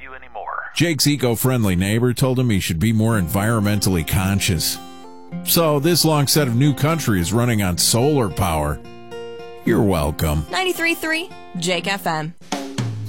you anymore. Jake's eco-friendly neighbor told him he should be more environmentally conscious. So this long set of new country is running on solar power. You're welcome. 93.3 Jake FM.